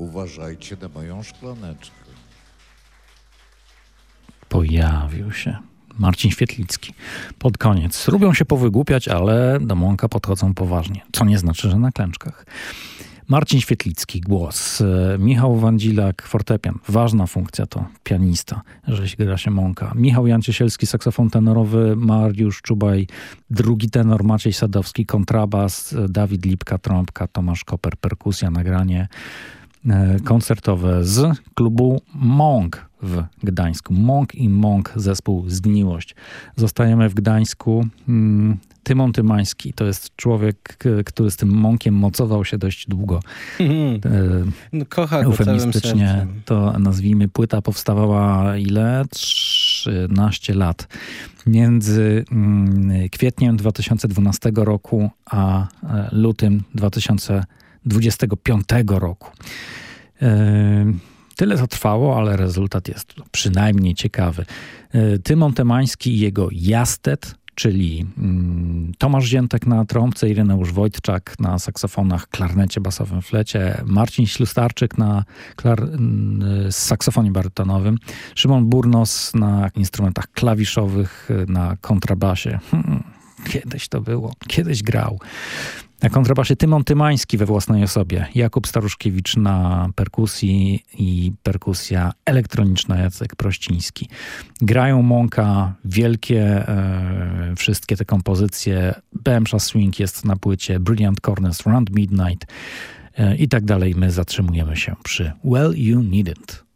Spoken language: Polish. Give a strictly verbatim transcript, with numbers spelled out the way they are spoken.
Uważajcie na moją szklaneczkę. Pojawił się Marcin Świetlicki. Pod koniec. Lubią się powygłupiać, ale do Monka podchodzą poważnie. Co nie znaczy, że na klęczkach. Marcin Świetlicki, głos. Michał Wandzilak, fortepian. Ważna funkcja to pianista, że gra się Monka. Michał Janciesielski, saksofon tenorowy. Mariusz Czubaj, drugi tenor. Maciej Sadowski, kontrabas. Dawid Lipka, trąbka. Tomasz Koper, perkusja, nagranie koncertowe z klubu Monk w Gdańsku. Monk i Monk, zespół Zgniłość. Zostajemy w Gdańsku. Tymon Tymański to jest człowiek, który z tym Monkiem mocował się dość długo. Mm. No, kocha go eufemistycznie to nazwijmy. Płyta powstawała ile? trzynaście lat. Między kwietniem dwa tysiące dwunastego roku a lutym dwa tysiące dwudziestego piątego roku. Tyle to trwało, ale rezultat jest przynajmniej ciekawy. Tymon Tymański i jego Jastet, czyli Tomasz Ziętek na trąbce, Ireneusz Wojtczak na saksofonach, klarnecie, basowym, flecie, Marcin Ślustarczyk na klar... saksofonie barytonowym, Szymon Burnos na instrumentach klawiszowych, na kontrabasie. Hmm, kiedyś to było, kiedyś grał. Na kontrabasie Tymon Tymański we własnej osobie, Jakub Staruszkiewicz na perkusji i perkusja elektroniczna Jacek Prościński. Grają Monka, wielkie e, wszystkie te kompozycje. B M Sha Swing jest na płycie, Brilliant Corners, Round Midnight e, i tak dalej. My zatrzymujemy się przy Well You Needn't.